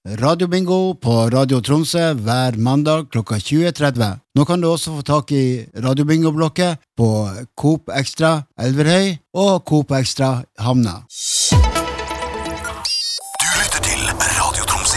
Radio Bingo på Radio Tromsø hver mandag klokka 20.30. Nå kan du også få tak i Radio Bingo-blokket på Coop Extra Elverhøy og Coop Extra Hamna. Du lytter til Radio Tromsø.